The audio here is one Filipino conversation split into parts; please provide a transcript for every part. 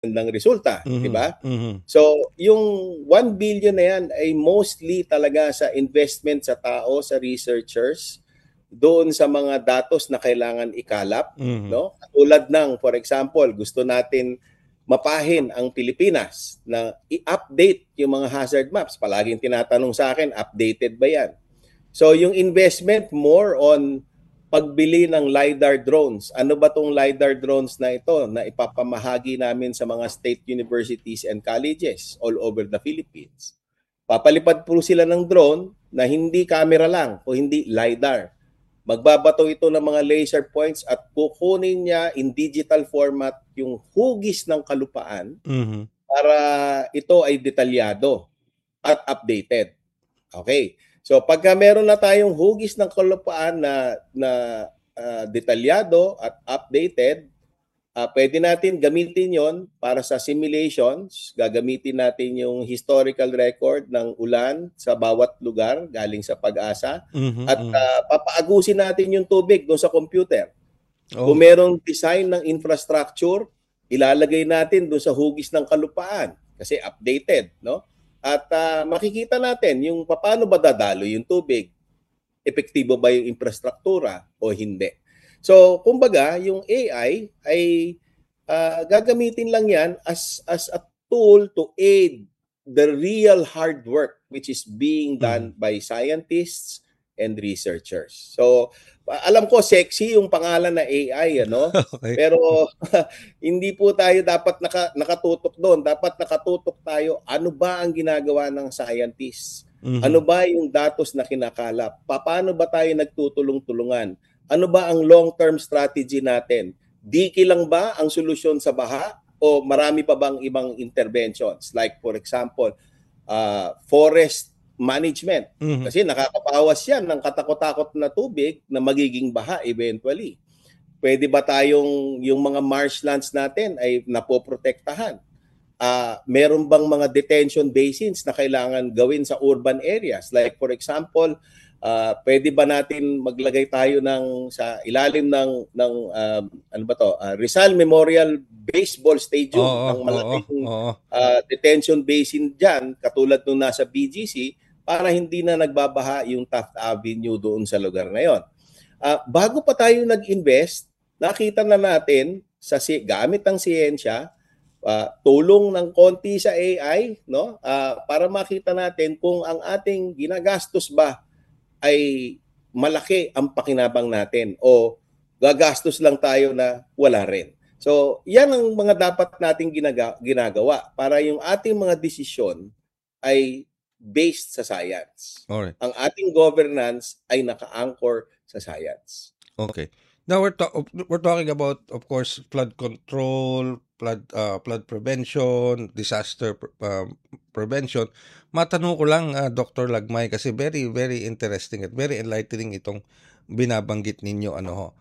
ng resulta, di Mhm. ba? Mhm. So, yung 1 billion na yan ay mostly talaga sa investment sa tao, sa researchers, doon sa mga datos na kailangan ikalap, Mhm. no? Katulad ng, for example, gusto natin mapahin ang Pilipinas na i-update yung mga hazard maps. Palaging tinatanong sa akin, updated ba yan? So yung investment more on pagbili ng LiDAR drones. Ano ba tong LiDAR drones na ito na ipapamahagi namin sa mga state universities and colleges all over the Philippines? Papalipad po sila ng drone na hindi camera lang o hindi LiDAR. Magbabato ito ng mga laser points at kukunin niya in digital format yung hugis ng kalupaan Mhm. para ito ay detalyado at updated. Okay. So pagka meron na tayong hugis ng kalupaan na detalyado at updated, pwede natin gamitin 'yon para sa simulations. Gagamitin natin yung historical record ng ulan sa bawat lugar galing sa Pag-asa Mhm. at Mhm. papaagusin natin yung tubig doon sa computer. Kung Oh. merong design ng infrastructure, ilalagay natin doon sa hugis ng kalupaan kasi updated, no? At makikita natin yung paano ba dadalo yung tubig, epektibo ba yung infrastruktura o hindi. So, kumbaga, yung AI ay gagamitin lang yan as a tool to aid the real hard work which is being done Mhm. by scientists and researchers. So, alam ko sexy yung pangalan na AI, ano? Okay. Pero hindi po tayo dapat nakatutok doon. Dapat nakatutok tayo ano ba ang ginagawa ng scientists? Ano Mhm. ba yung datos na kinakalap? Paano ba tayo nagtutulong-tulungan? Ano ba ang long-term strategy natin? Diki lang ba ang solusyon sa baha o marami pa bang ibang interventions? Like for example, forest management. Mhm. Kasi nakakapawas yan ng katakot-takot na tubig na magiging baha eventually. Pwede ba tayong yung mga marshlands natin ay napoprotektahan? Meron bang mga detention basins na kailangan gawin sa urban areas? Like for example, pwede ba natin maglagay tayo ng sa ilalim ng ano ba to? Rizal Memorial Baseball Stadium Oo, ng oo, malaking oo. detention basin diyan katulad nung nasa BGC para hindi na nagbabaha yung Taft Avenue doon sa lugar na 'yon. Bago pa tayo nag-invest, nakita na natin gamit ang siyensya, tulong ng konti sa AI, no? Para makita natin kung ang ating ginagastos ba ay malaki ang pakinabang natin o gagastos lang tayo na wala rin. So, yan ang mga dapat nating ginagawa para yung ating mga desisyon ay based sa science. Alright. Ang ating governance ay naka-anchor sa science. Okay. Now we're talking about, of course, flood control, flood prevention, disaster prevention. Matanong ko lang, Dr. Lagmay, kasi very very interesting at very enlightening itong binabanggit ninyo, ano ho.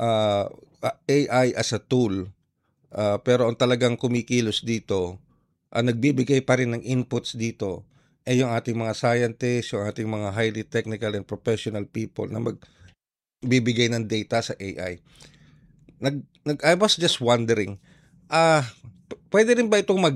AI as a tool, pero ang talagang kumikilos dito, nagbibigay pa rin ng inputs dito ay yung ating mga scientists, yung ating mga highly technical and professional people na bibigay ng data sa AI. I was just wondering, pwede rin ba itong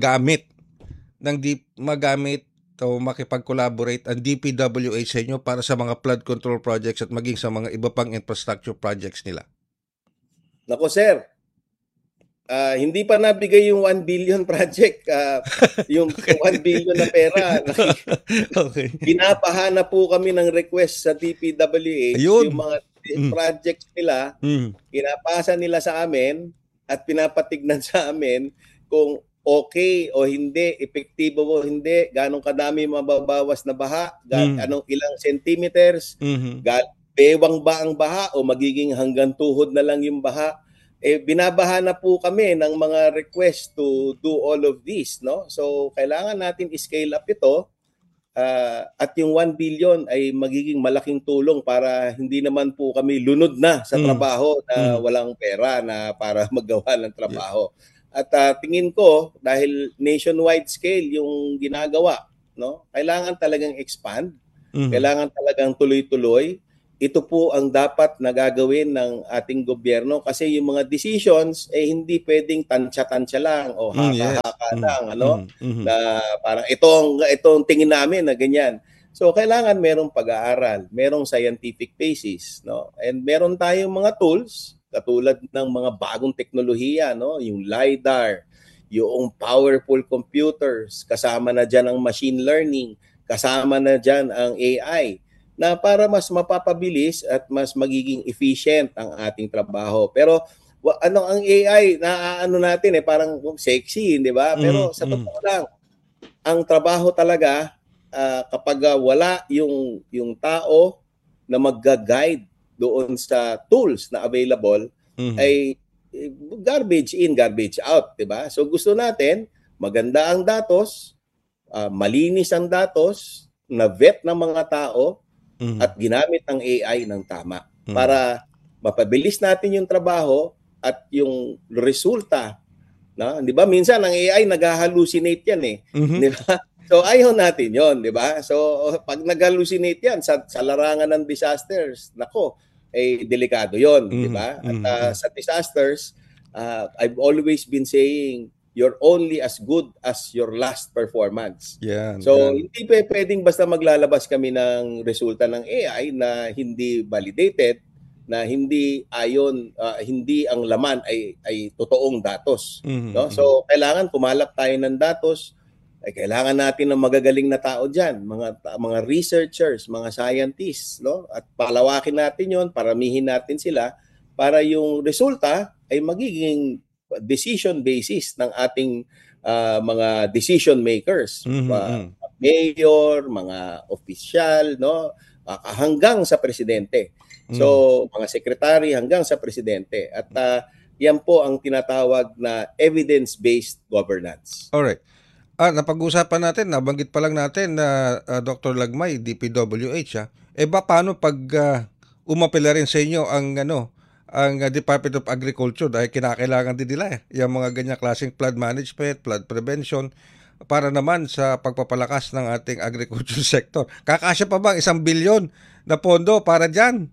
magamit o makipag-collaborate ang DPWH sa inyo para sa mga flood control projects at maging sa mga iba pang infrastructure projects nila? Nako sir, hindi pa nabigay yung 1 billion project. Yung Okay. 1 billion na pera, Okay. binabaha na po kami ng request sa DPWH. Yung Ayun. mga Mm. projects nila, Mm. pinapasa nila sa amin at pinapatignan sa amin kung okay o hindi, epektibo o hindi, ganong kadami mababawas na baha, Mm. anong ilang centimeters, Mhm. bewang ba ang baha o magiging hanggang tuhod na lang yung baha. Binabaha na po kami ng mga request to do all of this, no? So kailangan natin i-scale up ito. At yung 1 billion ay magiging malaking tulong para hindi naman po kami lunod na sa Mm. trabaho na Mhm. walang pera na para magawa ng Yes. trabaho. At tingin ko dahil nationwide scale yung ginagawa, no? Kailangan talagang expand, Mhm. kailangan talagang tuloy-tuloy. ito po ang dapat na gagawin ng ating gobyerno kasi yung mga decisions hindi pwedeng tansya-tansya lang o Yes. haka-haka Mhm. lang Mhm. Mhm. na parang itong tingin namin na ganyan. So kailangan merong pag-aaral, merong scientific basis, no? And meron tayong mga tools katulad ng mga bagong teknolohiya, no? Yung LiDAR, yung powerful computers, kasama na diyan ang machine learning, kasama na diyan ang AI na para mas mapapabilis at mas magiging efficient ang ating trabaho. Pero ano ang AI na ano natin parang sexy, 'di ba? Pero Mhm. sa Mhm. totoo lang, ang trabaho talaga kapag wala yung tao na magga-guide doon sa tools na available Mhm. ay garbage in, garbage out, 'di ba? So gusto natin maganda ang datos, malinis ang datos, na vet ng mga tao at Mhm. ginamit ang AI ng tama Mhm. para mapabilis natin yung trabaho at yung resulta, no? 'Di ba minsan ang AI nag-hallucinate yan Mhm. 'di ba? So ayaw natin 'yon, 'di ba? So pag nag-hallucinate yan sa larangan ng disasters, nako, delikado 'yon, 'di Mhm. ba? At Mhm. sa disasters, I've always been saying you're only as good as your last performance. Yan, So yan. hindi pwedeng basta maglalabas kami ng resulta ng AI na hindi validated, na hindi ang laman ay totoong datos, Mhm. no? Mhm. So kailangan kumalap tayo ng datos, ay kailangan natin ng magagaling na tao diyan, mga researchers, mga scientists, no? At palawakin natin 'yon, paramihin natin sila para yung resulta ay magiging decision basis ng ating mga decision makers, Mhm. Mhm. mayor, mga opisyal, no? Hanggang sa presidente. Mhm. So, mga sekretary hanggang sa presidente. At yan po ang tinatawag na evidence-based governance. Alright. Napag-usapan natin, nabanggit pa lang natin na Dr. Lagmay, DPWH, paano pag umapela rin sa inyo ang Department of Agriculture dahil kinakailangan din nila yung mga ganyang klaseng flood management, flood prevention para naman sa pagpapalakas ng ating agriculture sector. Kakasya pa bang 1 bilyon na pondo para diyan?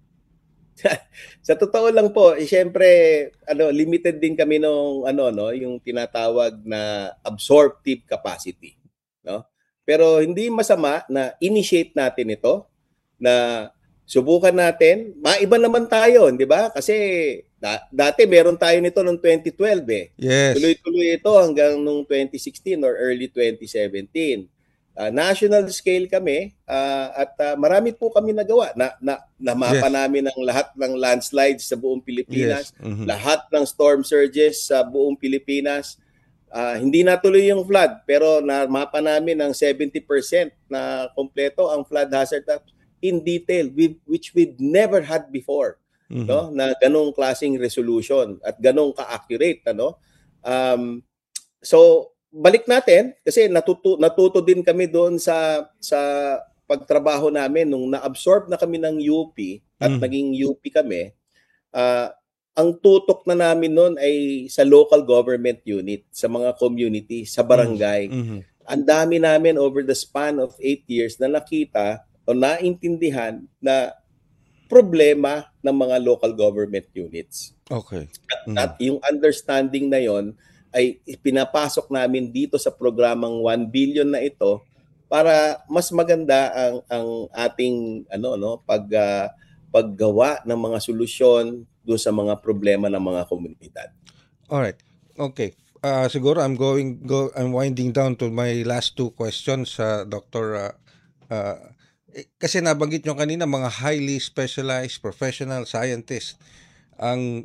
Sa totoo lang po, siyempre limited din kami nung no, yung tinatawag na absorptive capacity, no? Pero hindi masama na initiate natin ito, na subukan natin. Maiba naman tayo, 'di ba? Kasi dati meron tayo nito noong 2012 Yes. Tuloy-tuloy ito hanggang nung 2016 or early 2017. National scale kami at marami po kami nagawa. Namapa Yes. namin ang lahat ng landslides sa buong Yes. Pilipinas, Mhm. lahat ng storm surges sa buong Pilipinas. Hindi natuloy yung flood pero namapa namin ng 70% na kompleto ang flood hazard maps in detail which we've never had before, Mhm. no, na ganong klaseng resolution at ganong ka-accurate um, so balik natin kasi natuto din kami doon sa pagtrabaho namin nung na-absorb na kami ng UP at Mhm. naging UP kami. ah, ang tutok na namin noon ay sa local government unit, sa mga community, sa Mhm. barangay. Mhm. Ang dami namin over the span of 8 years na nakita o naintindihan na problema ng mga local government units. Okay. At Mhm. yung understanding na yon ay pinapasok namin dito sa programang 1 billion na ito para mas maganda ang ating paggawa ng mga solusyon doon sa mga problema ng mga komunidad. Alright. Okay. Siguro I'm winding down to my last two questions, Doctor. Kasi nabanggit nyo kanina mga highly specialized professional scientists ang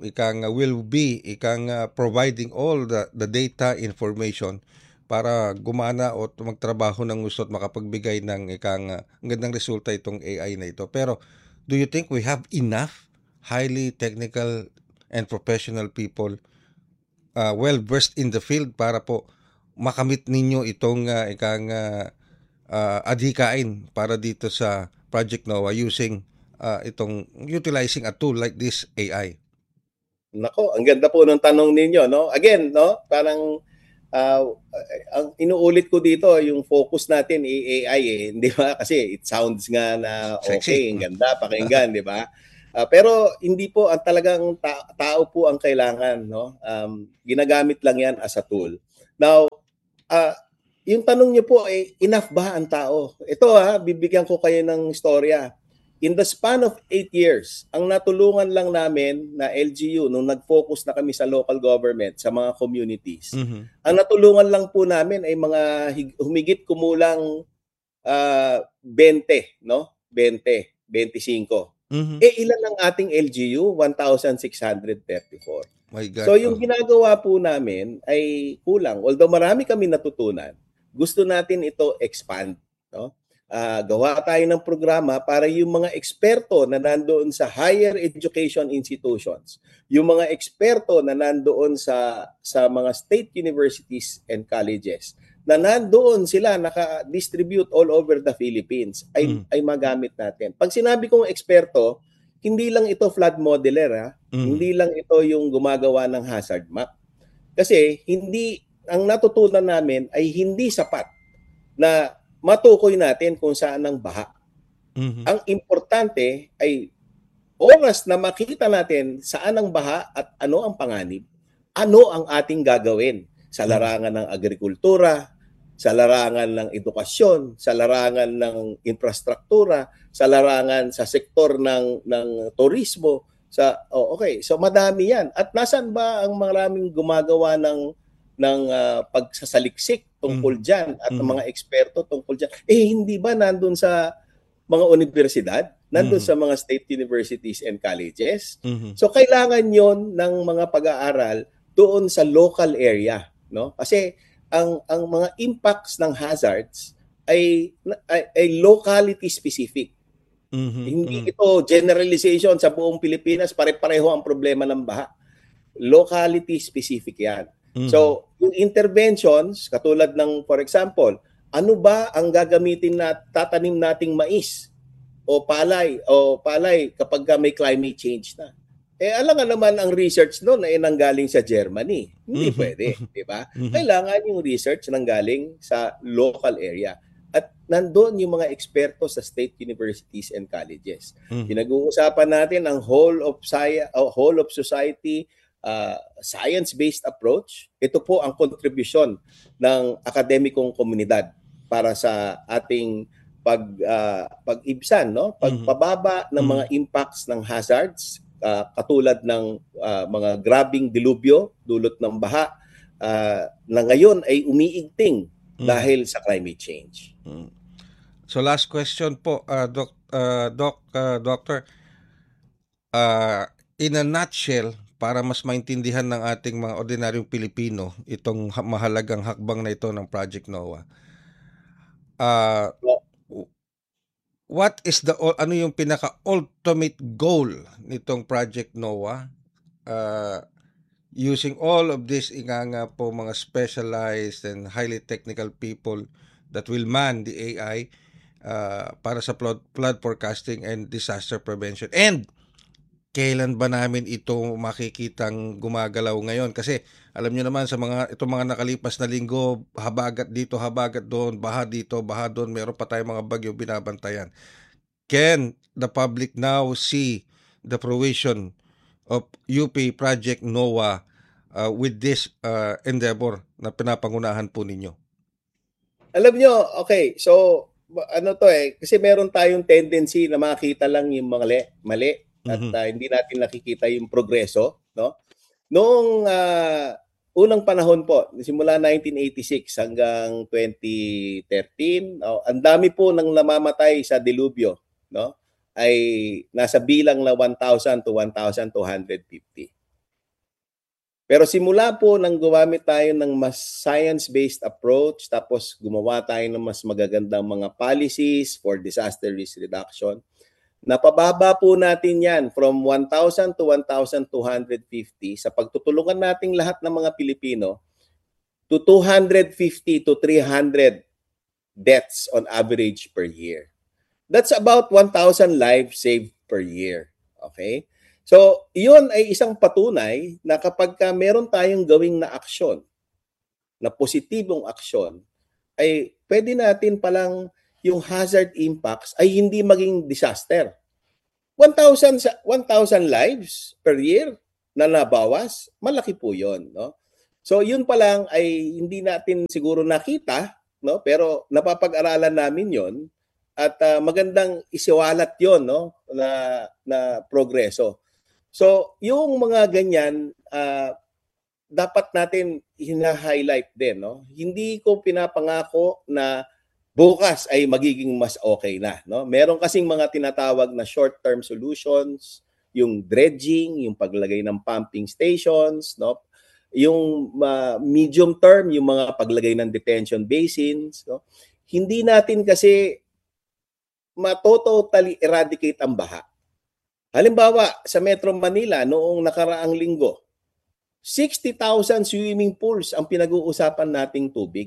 providing all the data information para gumana o magtrabaho ng gusto at makapagbigay ng gandang resulta itong AI na ito. Pero do you think we have enough highly technical and professional people well versed in the field para po makamit ninyo itong adhikain para dito sa Project NOAA using itong utilizing a tool like this AI? Nako, ang ganda po ng tanong ninyo, no? Again, no, parang ang inuulit ko dito, yung focus natin AI di ba? Kasi it sounds nga na Sexy. okay, ang ganda pakinggan, di ba? Pero hindi po ang talagang tao po ang kailangan, no? Ginagamit lang 'yan as a tool. Now, ah, yung tanong niyo po enough ba ang tao? Ito bibigyan ko kayo ng istorya. In the span of 8 years, ang natulungan lang namin na LGU nung nag-focus na kami sa local government, sa mga communities. Mhm. Ang natulungan lang po namin ay mga humigit kumulang 20, no? 20, 25. Mhm. Ilan ang ating LGU? 1,634. My God. So yung ginagawa po namin ay kulang. Although marami kami natutunan, gusto natin ito expand, no? Gawa tayo ng programa para yung mga eksperto na nandoon sa higher education institutions, yung mga eksperto na nandoon sa mga state universities and colleges, na nandoon sila naka-distribute all over the Philippines ay magamit natin. Pag sinabi kong eksperto, hindi lang ito flood modeler hindi lang ito yung gumagawa ng hazard map. Kasi ang natutunan namin ay hindi sapat na matukoy natin kung saan ang baha. Mhm. Ang importante ay oras na makita natin saan ang baha at ano ang panganib, ano ang ating gagawin sa larangan ng agrikultura, sa larangan ng edukasyon, sa larangan ng infrastruktura, sa larangan sa sektor ng turismo, okay, so madami 'yan. At nasaan ba ang maraming gumagawa ng pagsasaliksik tungkol diyan at ang mga eksperto tungkol diyan? Hindi ba nandun sa mga universidad, nandun sa mga state universities and colleges? So kailangan 'yon ng mga pag-aaral doon sa local area, no? Kasi ang mga impacts ng hazards ay locality specific. Hindi ito generalization sa buong Pilipinas, pare-pareho ang problema ng baha. Locality specific 'yan. So, yung interventions katulad ng for example, ano ba ang gagamitin na tatanim nating mais o palay kapag may climate change na? Alam nga naman ang research noon ay nanggaling sa Germany. Hindi pwede, di ba? Kailangan yung research nanggaling sa local area. At nandoon yung mga eksperto sa state universities and colleges. Pinag-uusapan natin ang whole of society science-based approach. Ito po ang kontribusyon ng akademikong komunidad para sa ating pag-ibsan, no? Pagpababa ng mga impacts ng hazards katulad ng mga grabing dilubyo dulot ng baha na ngayon ay umiigting dahil sa climate change. So last question po, Doctor. In a nutshell, para mas maintindihan ng ating mga ordinaryong Pilipino itong mahalagang hakbang na ito ng Project NOAA. What is ano yung pinaka-ultimate goal nitong Project NOAA? Using all of this po mga specialized and highly technical people that will man the AI para sa flood forecasting and disaster prevention. And kailan ba namin ito makikitang gumagalaw ngayon? Kasi alam niyo naman sa itong mga nakalipas na linggo, habagat dito, habagat doon, baha dito, baha doon, meron pa tayong mga bagyo binabantayan. Can the public now see the fruition of UP Project NOAA with this endeavor na pinapangunahan po ninyo? Alam nyo, okay, so ano to kasi meron tayong tendency na makita lang yung mga mali at hindi natin nakikita yung progreso, no? Noong unang panahon po, simula 1986 hanggang 2013, ang dami po ng namamatay sa dilubyo, no? Ay nasa bilang na 1,000 to 1,250. Pero simula po nang gumamit tayo ng mas science-based approach, tapos gumawa tayo ng mas magagandang mga policies for disaster risk reduction, napababa po natin yan from 1,000 to 1,250 sa pagtutulungan nating lahat ng mga Pilipino to 250 to 300 deaths on average per year. That's about 1,000 lives saved per year. Okay? So, iyon ay isang patunay na kapag meron tayong gawing na aksyon na positibong aksyon, ay pwede natin palang yung hazard impacts ay hindi maging disaster. 1,000 lives per year na nabawas, malaki po 'yon, no? So yun pa lang ay hindi natin siguro nakita, no? Pero napapag-aralan namin 'yon at magandang isiwalat 'yon, no? Na progreso. So yung mga ganyan dapat natin hina-highlight din, no? Hindi ko pinapangako na bukas ay magiging mas okay na, no? Meron kasing mga tinatawag na short-term solutions, yung dredging, yung paglagay ng pumping stations, no? Yung medium term, yung mga paglagay ng detention basins, no? Hindi natin kasi totally eradicate ang baha. Halimbawa, sa Metro Manila noong nakaraang linggo, 60,000 swimming pools ang pinag-uusapan nating tubig.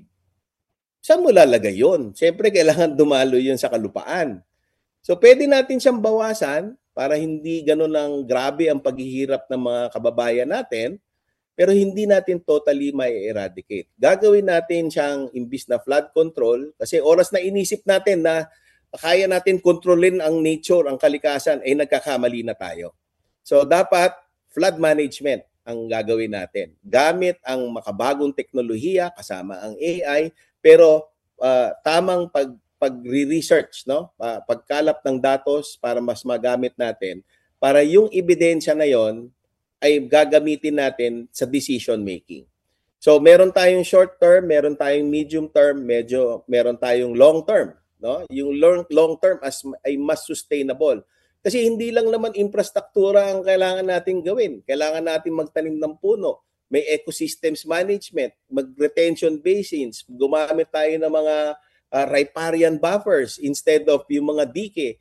Saan mo lalagay yun? Siyempre, kailangan dumalo yun sa kalupaan. So, pwede natin siyang bawasan para hindi ganun ang grabe ang paghihirap ng mga kababayan natin, pero hindi natin totally mai-eradicate. Gagawin natin siyang imbis na flood control, kasi oras na inisip natin na kaya natin kontrolin ang nature, ang kalikasan, ay nagkakamali na tayo. So, dapat flood management ang gagawin natin. Gamit ang makabagong teknolohiya kasama ang AI, pero tamang pagre-research, no? Pagkalap ng datos para mas magamit natin, para yung ebidensya na yon ay gagamitin natin sa decision making. So meron tayong short term, meron tayong medium term, meron tayong long term, no? Yung long term ay mas sustainable. Kasi hindi lang naman infrastruktura ang kailangan nating gawin. Kailangan natin magtanim ng puno. May ecosystems management, mag-retention basins, gumamit tayo ng mga riparian buffers instead of yung mga dike.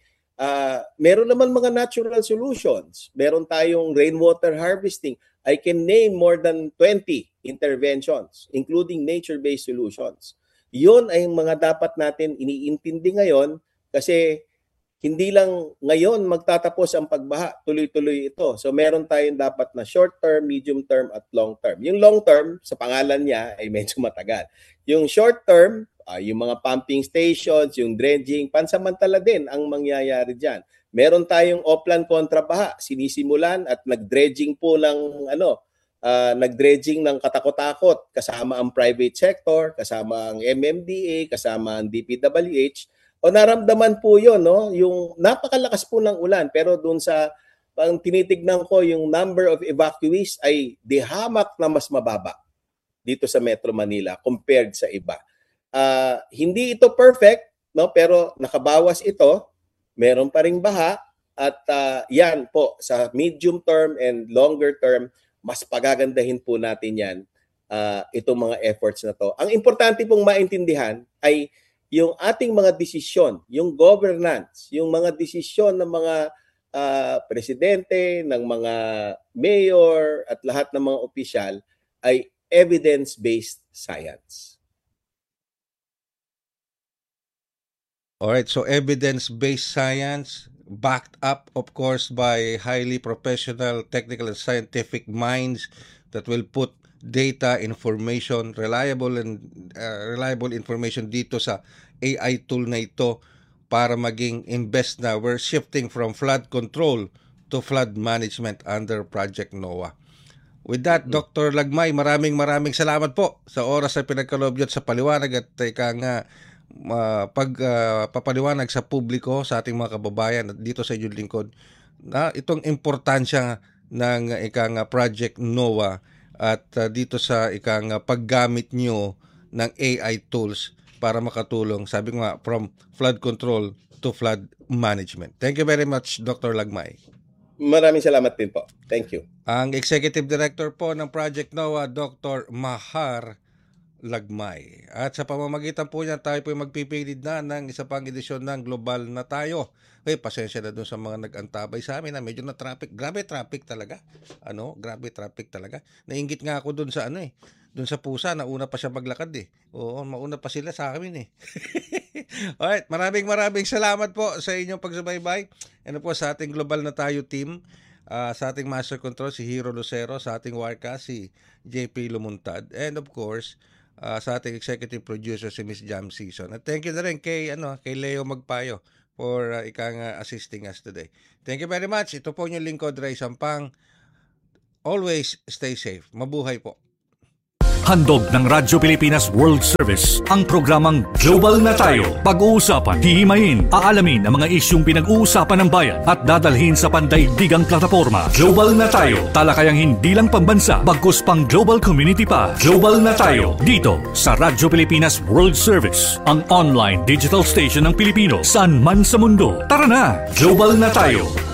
Meron naman mga natural solutions. Meron tayong rainwater harvesting. I can name more than 20 interventions, including nature-based solutions. Yun ay mga dapat natin iniintindi ngayon kasi hindi lang ngayon magtatapos ang pagbaha, tuloy-tuloy ito. So meron tayong dapat na short term, medium term at long term. Yung long term, sa pangalan niya ay medyo matagal. Yung short term, yung mga pumping stations, yung dredging, pansamantala din ang mangyayari diyan. Meron tayong Oplan kontrabaha, sinisimulan at nag-dredging po ng nag-dredging ng katakot-takot kasama ang private sector, kasama ang MMDA, kasama ang DPWH. O naramdaman po 'yon, no? Yung napakalakas po ng ulan, pero doon sa ang tinitignan ko yung number of evacuees ay dihamak na mas mababa dito sa Metro Manila compared sa iba. Hindi ito perfect, no? Pero nakabawas ito, meron pa ring baha at yan po sa medium term and longer term, mas pagagandahin po natin yan itong mga efforts na to. Ang importante pong maintindihan ay yung ating mga desisyon, yung governance, yung mga desisyon ng mga presidente, ng mga mayor at lahat ng mga opisyal ay evidence-based science. Alright, so evidence-based science backed up, of course, by highly professional, technical, and scientific minds that will put data, information, reliable information dito sa AI tool na ito para maging imbes na we're shifting from flood control to flood management under Project NOAA. With that, Dr. Lagmay, maraming salamat po sa oras na pinagkaloob niyo sa paliwanag at pagpapaliwanag sa publiko, sa ating mga kababayan at dito sa inyong lingkod na itong importansya ng Project NOAA at dito sa paggamit nyo ng AI tools para makatulong, sabi ko nga, from flood control to flood management. Thank you very much, Dr. Lagmay. Maraming salamat din po. Thank you. Ang Executive Director po ng Project NOAA, Dr. Mahar Lagmay. At sa pamamagitan po niya, tayo po magpipilid na ng isa pang edisyon ng Global na Tayo. Pasensya na dun sa mga nag-antabay sa amin na medyo na traffic. Grabe traffic talaga. Grabe traffic talaga. Nainggit nga ako dun sa dun sa pusa, nauna pa siya maglakad Oo, mauna pa sila sa amin Alright, maraming salamat po sa inyong pagsubaybay. And po sa ating Global na Tayo team, sa ating Master Control si Hero Lucero, sa ating Warka si JP Lumuntad, and of course sa ating executive producer si Miss Jam Season. At thank you na rin kay Leo Magpayo for assisting us today. Thank you very much. Ito po yung lingkod, Ray Sampang. Always stay safe. Mabuhay po. Handog ng Radyo Pilipinas World Service ang programang Global na Tayo. Pag-uusapan, hihimayin, aalamin ang mga isyung pinag-uusapan ng bayan at dadalhin sa pandaigdigang plataforma. Global na Tayo. Talakayang hindi lang pambansa, bagkus pang global community pa. Global na Tayo. Dito sa Radyo Pilipinas World Service, ang online digital station ng Pilipino saan man sa mundo. Tara na! Global na Tayo.